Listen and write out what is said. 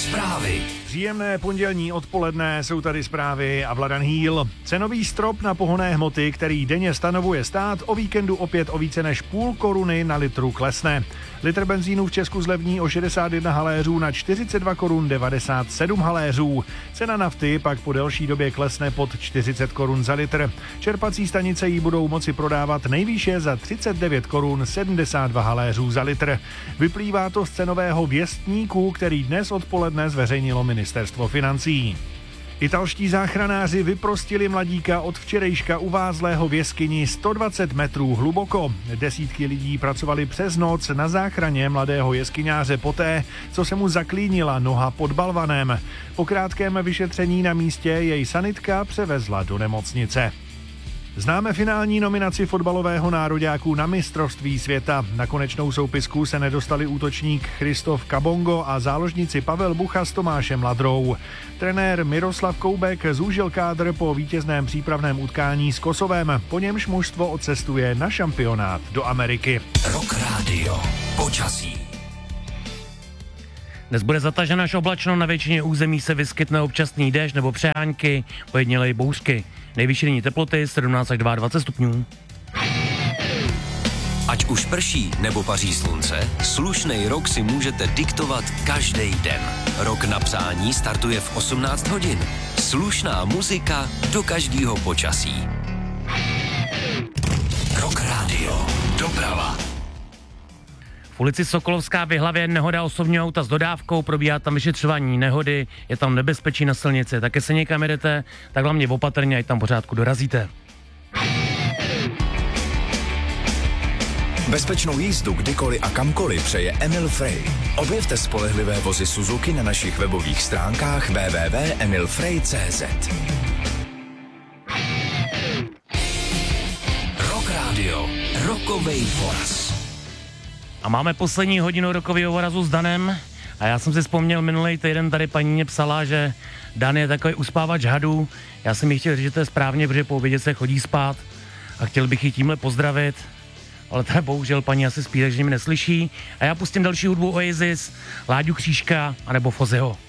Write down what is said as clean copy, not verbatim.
Zprávy. Příjemné pondělní odpoledne, jsou tady zprávy a Vladan Hýl. Cenový strop na pohonné hmoty, který denně stanovuje stát, o víkendu opět o více než půl koruny na litru klesne. Litr benzínu v Česku zlevní o 61 haléřů na 42 korun 97 haléřů. Cena nafty pak po delší době klesne pod 40 korun za litr. Čerpací stanice ji budou moci prodávat nejvýše za 39 korun 72 haléřů za litr. Vyplývá to z cenového věstníku, který dnes odpoledne zveřejnilo Ministerstvo financí. Italští záchranáři vyprostili mladíka od včerejška uvázlého v jeskyni 120 metrů hluboko. Desítky lidí pracovali přes noc na záchraně mladého jeskyňáře poté, co se mu zaklínila noha pod balvanem. Po krátkém vyšetření na místě jej sanitka převezla do nemocnice. Známe finální nominaci fotbalového nároďáků na mistrovství světa. Na konečnou soupisku se nedostali útočník Christoph Kabongo a záložníci Pavel Bucha s Tomášem Ladrou. Trenér Miroslav Koubek zúžil kádr po vítězném přípravném utkání s Kosovem, po němž mužstvo odcestuje na šampionát do Ameriky. Rock Radio. Počasí. Dnes bude zataženo až oblačno, na většině území se vyskytne občasný déšť nebo přehánky, ojedinělé bouřky. Nejvyšší denní teploty 17 až 22 stupňů. Ať už prší nebo paří slunce, slušnej rok si můžete diktovat každý den. Rok na přání startuje v 18 hodin. Slušná muzika do každého počasí. Rock Radio. Doprava. V ulici Sokolovská v Jihlavě nehoda osobního auta s dodávkou, probíhá tam vyšetřování nehody, je tam nebezpečí na silnici, také se někam jedete, tak hlavně opatrně, ať tam pořádku dorazíte. Bezpečnou jízdu kdykoliv a kamkoliv přeje Emil Frey. Objevte spolehlivé vozy Suzuki na našich webových stránkách www.emilfrey.cz. Rock Radio. Rockovej voraz. A máme poslední hodinu rokového vorazu s Danem a já jsem si vzpomněl minulý týden, tady paní mě psala, že Dan je takový uspávač hadů. Já jsem jí chtěl říct, že to je správně, protože po obědě se chodí spát a chtěl bych ji tímhle pozdravit, ale teda bohužel paní asi spí, takže mě neslyší. A já pustím další hudbu Oasis, Láďu Křížka anebo Foziho.